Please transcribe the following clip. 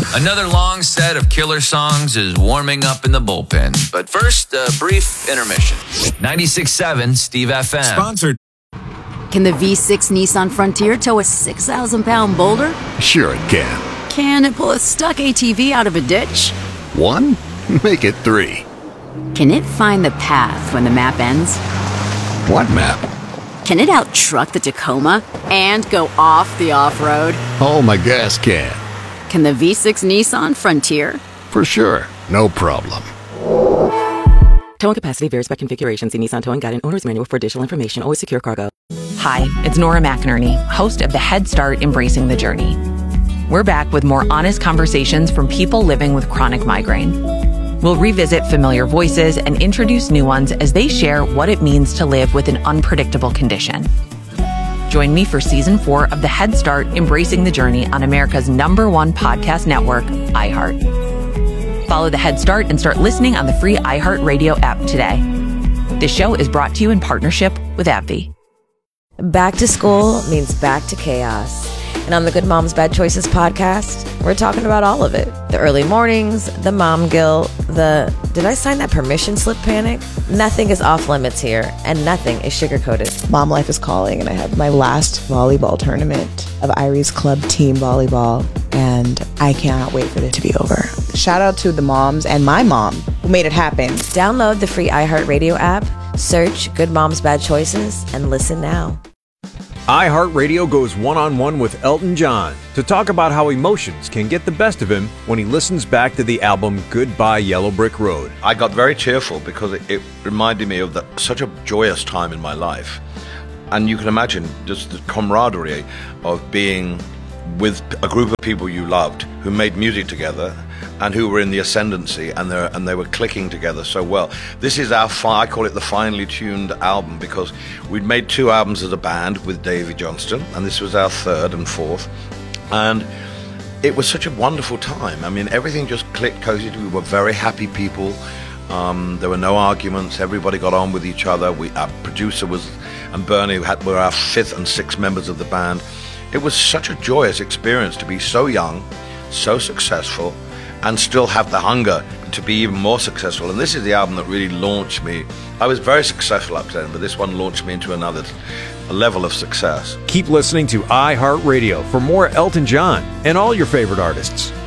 Another long set of killer songs is warming up in the bullpen. But first, a brief intermission. 96.7 Steve FM. Sponsored. Can the V6 Nissan Frontier tow a 6,000-pound boulder? Sure it can. Can it pull a stuck ATV out of a ditch? 1? Make it 3. Can it find the path when the map ends? What map? Can it out-truck the Tacoma and go off the off-road? Oh, my gas can. Can the V6 Nissan Frontier? For sure. No problem. Towing capacity varies by configuration. See Nissan Towing Guide and Owner's Manual for additional information. Always secure cargo. Hi, it's Nora McInerney, host of the Head Start Embracing the Journey. We're back with more honest conversations from people living with chronic migraine. We'll revisit familiar voices and introduce new ones as they share what it means to live with an unpredictable condition. Join me for Season 4 of the Head Start Embracing the Journey on America's #1 podcast network, iHeart. Follow the Head Start and start listening on the free iHeartRadio app today. This show is brought to you in partnership with AbbVie. Back to school means back to chaos. And on the Good Moms Bad Choices podcast, we're talking about all of it. The early mornings, the mom guilt, the did I sign that permission slip panic? Nothing is off limits here, and nothing is sugar-coated. Mom life is calling, and I have my last volleyball tournament of Irie's Club team volleyball, and I cannot wait for it to be over. Shout out to the moms and my mom who made it happen. Download the free iHeartRadio app, search Good Moms Bad Choices, and listen now. iHeartRadio goes one-on-one with Elton John to talk about how emotions can get the best of him when he listens back to the album Goodbye Yellow Brick Road. I got very tearful because it reminded me of such a joyous time in my life. And you can imagine just the camaraderie of being with a group of people you loved who made music together and who were in the ascendancy, and they were clicking together so well. This is I call it the finely tuned album, because we'd made 2 albums as a band with Davy Johnston, and this was our 3rd and 4th. And it was such a wonderful time. I mean, everything just clicked cozy. We were very happy people. There were no arguments. Everybody got on with each other. Our producer and Bernie were our 5th and 6th members of the band. It was such a joyous experience to be so young, so successful, and still have the hunger to be even more successful. And this is the album that really launched me. I was very successful up then, but this one launched me into another level of success. Keep listening to iHeartRadio for more Elton John and all your favorite artists.